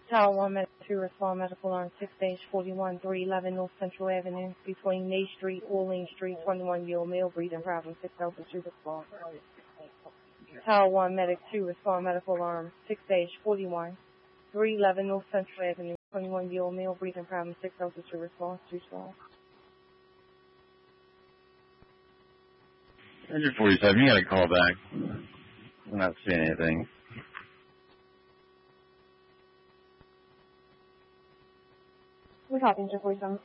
Tower 1 Medic 2 respond medical alarm 6 stage 41 311 North Central Avenue between Nay Street, Orleans Street, 21-year-old male breathing problem 6 Delta 2 respond. Tower 1 Medic 2 respond medical alarm 6 stage 41 311 North Central Avenue 21-year-old male breathing problem 6 Delta 2 response 2 small. 147, you gotta call back. I'm not seeing anything. We're talking to 47.